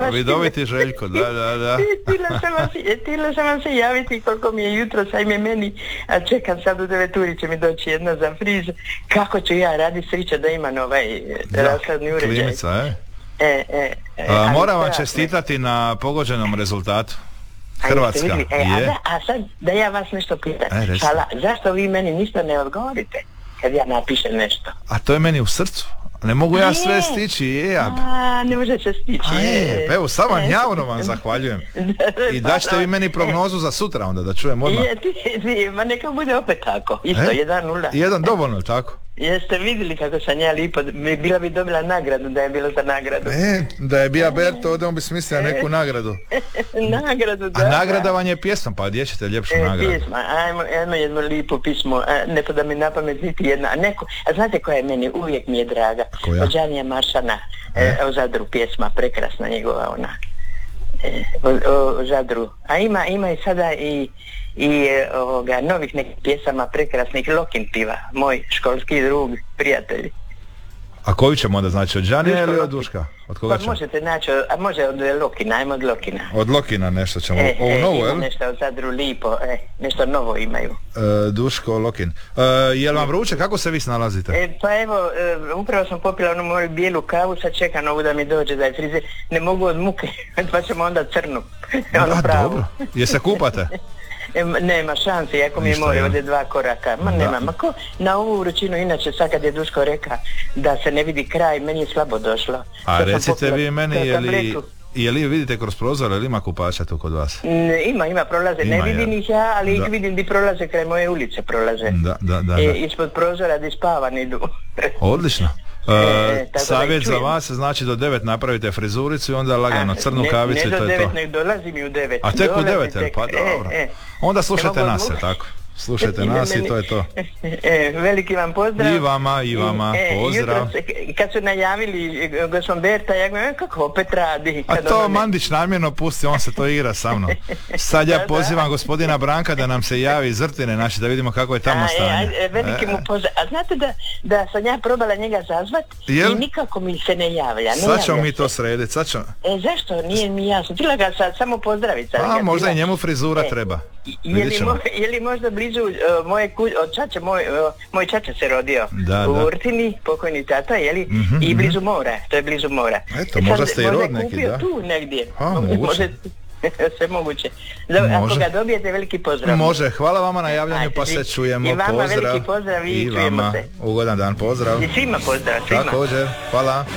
vidoviti Željko, da. Htjela sam vam se javiti koliko mi je jutro, sajme meni, a čekam sad u 9 uri će mi doći jedna za friž, kako ću ja raditi, srića da imam rashladni uređaj. Klimica, moram vam čestitati na pogođenom rezultatu. Hrvatska je. A sad da ja vas nešto pitam, zašto vi meni ništa ne odgovorite kad ja napišem nešto? A to je meni u srcu. Ne mogu ja sve stići, ne može se stići. Pa evo, samo javno vam zahvaljujem. I daćete vi meni prognozu za sutra onda, da čujem odmah. Ma neka bude opet tako, isto, 1-0. Jedan dovoljno, tako? Jeste vidjeli kako sam ja lipo, bila bi dobila nagradu da je bilo za nagradu. Da je bija Berto, ovdje on bi smislio neku nagradu. Nagradu, da. A nagrada vam je pjesma, pa gdje ćete ljepšu nagradu? Pjesma, ajmo jedno lipo pismo, ne da mi na pamet niti jedna. A znate koja je meni, uvijek mi je draga? Koja? Od Đanija Maršana, o Zadru pjesma, prekrasna njegova ona. O Zadru. A ima i sada i novih nekih pjesama prekrasnih, Lokin piva, moj školski drug, prijatelj. A koju ćemo onda, znači od Đanija ili od Duška? Od koga ćemo? Možete naći, a može od Lokina, ajmo od Lokina. Od Lokina nešto ćemo, ovo novo, jel? Nešto od Zadru lipo, nešto novo imaju. Duško, Lokin. Jel vam vruće, kako se vi snalazite? Pa evo, upravo sam popila onu moju bijelu kavu, sad čekam ovu da mi dođe da je frizer, ne mogu od muke, pa ćemo onda crnu. Dobro, je se kupate? Nema šanse, ako mi je more ovdje 2 koraka. Nema, na ovu vrućinu, inače sad kad je Duško reka da se ne vidi kraj, meni je slabo došlo. A recite vi meni, je li vidite kroz prozor, ili ima kupača tu kod vas? Ima, prolaze, ne vidim ih ja, ali ih vidim di prolaze, kraj moje ulice prolaze. Da. Ispod prozora di spavan idu. Odlično. Savjet za vas, znači do 9 napravite frizuricu i onda lagano crnu kavicu i to je to. Ne do 9, nek dolazim i u 9. A tek u 9, pa dobro. Onda slušajte nas, tako. Slušajte nas i to je to. Veliki vam pozdrav. I vama, pozdrav. Kad su najavili gospodin Berta, ja govorim, kako opet radi? A to Mandić namjerno pusti, on se to igra sa mnom. Sad ja pozivam gospodina Branka da nam se javi iz Rtine, znači da vidimo kako je tamo stanje. Veliki mu pozdrav. A znate da sam ja probala njega zazvat i nikako mi se ne javlja. Sad ćemo mi to srediti, sad ćemo. Zašto? Nije mi jasno. Htjela ga sad samo pozdraviti. A možda i njemu frizura treba. Je li možda blizu moje od čače, moj čača se rodio u Rtini, pokojni tata, jeli, i blizu mora, to je blizu mora. Eto, možda ste i rod neki, da? Tu negdje. Moguće. Sve moguće. Ako ga dobijete, veliki pozdrav. Može, hvala vama na javljanju, pa se čujemo. I vama veliki pozdrav i čujemo se. Ugodan dan, pozdrav. I svima pozdrav, svima. Također, hvala.